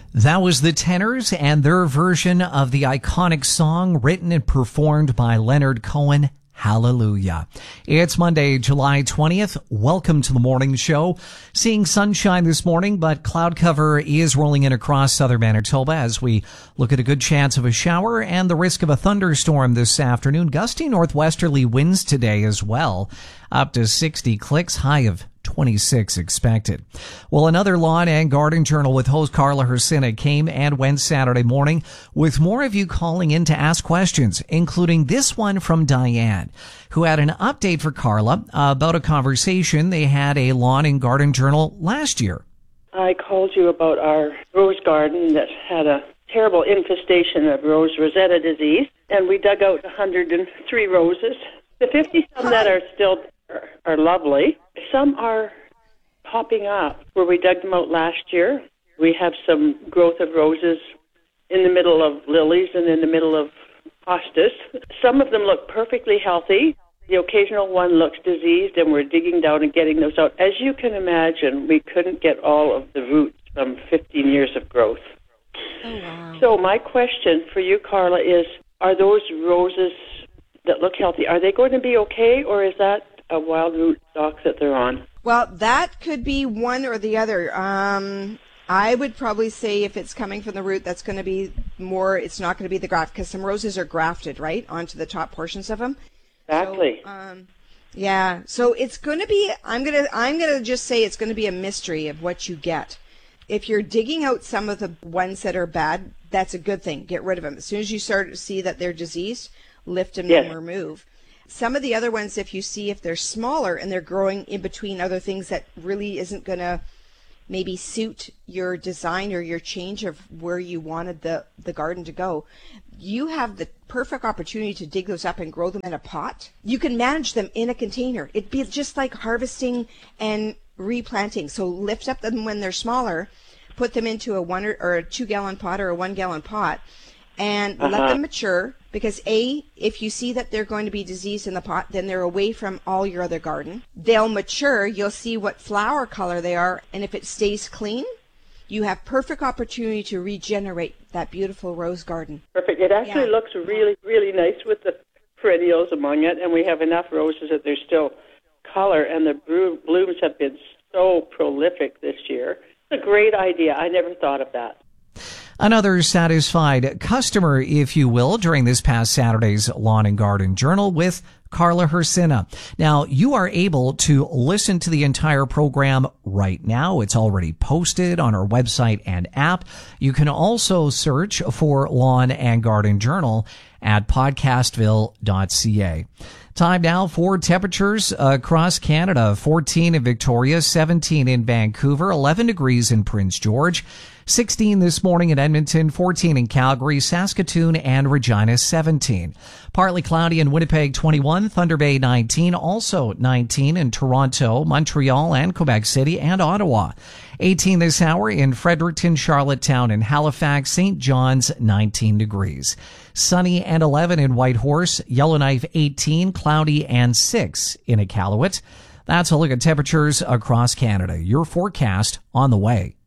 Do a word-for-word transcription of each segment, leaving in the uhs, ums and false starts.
That was the Tenors and their version of the iconic song written and performed by Leonard Cohen, Hallelujah. It's Monday, July twentieth. Welcome to the morning show. Seeing sunshine this morning, but cloud cover is rolling in across southern Manitoba as we look at a good chance of a shower and the risk of a thunderstorm this afternoon. Gusty northwesterly winds today as well, up to sixty clicks, high of twenty-six expected. Well, another Lawn and Garden Journal with host Carla Hrsina came and went Saturday morning, with more of you calling in to ask questions, including this one from Diane, who had an update for Carla about a conversation they had a Lawn and Garden Journal last year. I called you about our rose garden that had a terrible infestation of rose rosetta disease, and we dug out one hundred three roses. The fifty-some that are still there are lovely. Some are popping up where we dug them out last year. We have some growth of roses in the middle of lilies and in the middle of hostas. Some of them look perfectly healthy. The occasional one looks diseased, and we're digging down and getting those out. As you can imagine, we couldn't get all of the roots from fifteen years of growth. Oh, wow. So my question for you, Carla, is are those roses that look healthy, are they going to be okay, or is that a wild root stock that they're on? Well, that could be one or the other. Um, I would probably say if it's coming from the root, that's going to be more, it's not going to be the graft, because some roses are grafted, right, onto the top portions of them. Exactly. So, um, yeah, so it's going to be, I'm going to, I'm going to just say it's going to be a mystery of what you get. If you're digging out some of the ones that are bad, that's a good thing. Get rid of them. As soon as you start to see that they're diseased, lift them yes. and remove. Some of the other ones, if you see if they're smaller and they're growing in between other things that really isn't going to maybe suit your design or your change of where you wanted the, the garden to go, you have the perfect opportunity to dig those up and grow them in a pot. You can manage them in a container. It'd be just like harvesting and replanting. So lift up them when they're smaller, put them into a one or, or a two gallon pot or a one gallon pot, and uh-huh. let them mature. Because A, if you see that they're going to be diseased in the pot, then they're away from all your other garden. They'll mature, you'll see what flower color they are, and if it stays clean, you have perfect opportunity to regenerate that beautiful rose garden. Perfect. It actually yeah. looks really, really nice with the perennials among it, and we have enough roses that there's still color, and the blooms have been so prolific this year. It's a great idea. I never thought of that. Another satisfied customer, if you will, during this past Saturday's Lawn and Garden Journal with Carla Hrsina. Now, you are able to listen to the entire program right now. It's already posted on our website and app. You can also search for Lawn and Garden Journal at podcastville dot c a. Time now for temperatures across Canada. fourteen in Victoria, seventeen in Vancouver, eleven degrees in Prince George, sixteen this morning in Edmonton, fourteen in Calgary, Saskatoon, and Regina, seventeen. Partly cloudy in Winnipeg, twenty-one, Thunder Bay, nineteen, also nineteen in Toronto, Montreal, and Quebec City, and Ottawa. eighteen this hour in Fredericton, Charlottetown, and Halifax, Saint John's, nineteen degrees. Sunny and eleven in Whitehorse, Yellowknife, eighteen, cloudy and six in Iqaluit. That's a look at temperatures across Canada. Your forecast on the way.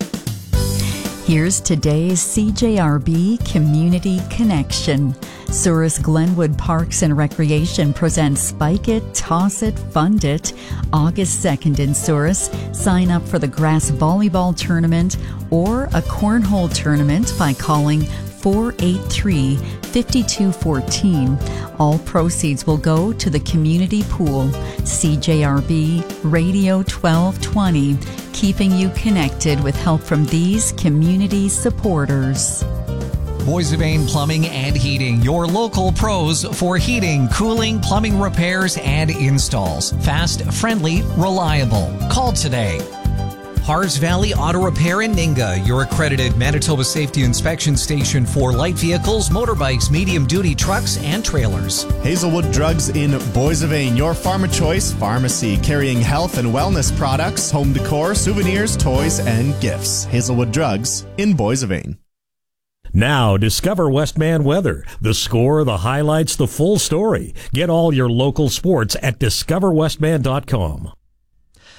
Here's today's C J R B Community Connection. Souris Glenwood Parks and Recreation presents Spike It, Toss It, Fund It. August second in Souris. Sign up for the grass volleyball tournament or a cornhole tournament by calling four eight three, five two one four. All proceeds will go to the community pool. C J R B Radio twelve twenty, keeping you connected with help from these community supporters. Boissevain Plumbing and Heating, your local pros for heating, cooling, plumbing repairs, and installs. Fast, friendly, reliable. Call today. Hars Valley Auto Repair in Ninga, your accredited Manitoba Safety Inspection Station for light vehicles, motorbikes, medium-duty trucks, and trailers. Hazelwood Drugs in Boissevain, your farmer choice pharmacy, carrying health and wellness products, home decor, souvenirs, toys, and gifts. Hazelwood Drugs in Boissevain. Now, discover Westman Weather. The score, the highlights, the full story. Get all your local sports at discover westman dot com.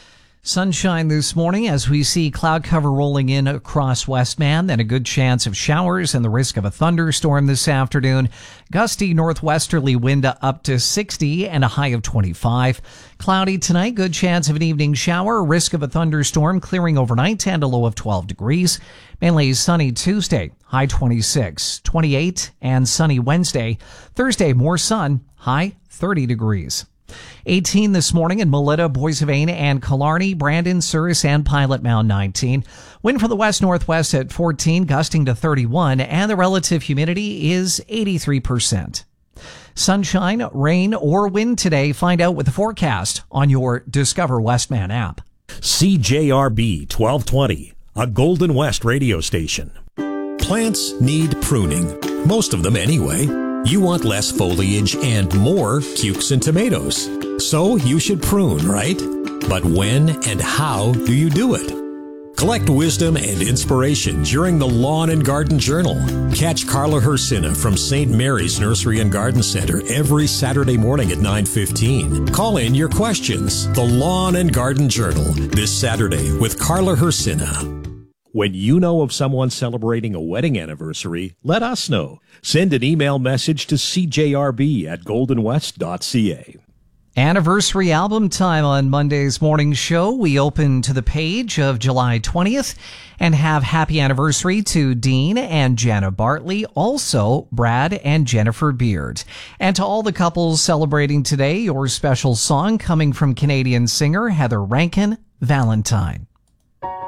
Sunshine this morning as we see cloud cover rolling in across Westman, then a good chance of showers and the risk of a thunderstorm this afternoon. Gusty northwesterly wind up to sixty and a high of twenty-five. Cloudy tonight, good chance of an evening shower, risk of a thunderstorm clearing overnight and a low of twelve degrees. Mainly sunny Tuesday, high twenty-six, twenty-eight, and sunny Wednesday. Thursday, more sun, high thirty degrees. eighteen this morning in Melita, Boissevain, and Killarney, Brandon, Souris, and Pilot Mound nineteen. Wind from the west-northwest at fourteen, gusting to thirty-one, and the relative humidity is eighty-three percent. Sunshine, rain, or wind today. Find out with the forecast on your Discover Westman app. C J R B twelve twenty, a Golden West radio station. Plants need pruning. Most of them anyway. You want less foliage and more cukes and tomatoes. So you should prune, right? But when and how do you do it? Collect wisdom and inspiration during the Lawn and Garden Journal. Catch Carla Hersina from Saint Mary's Nursery and Garden Center every Saturday morning at nine fifteen. Call in your questions. The Lawn and Garden Journal this Saturday with Carla Hersina. When you know of someone celebrating a wedding anniversary, let us know. Send an email message to c j r b at golden west dot c a. Anniversary album time on Monday's morning show. We open to the page of July twentieth and have happy anniversary to Dean and Jana Bartley, also Brad and Jennifer Beard. And to all the couples celebrating today, your special song coming from Canadian singer Heather Rankin, Valentine.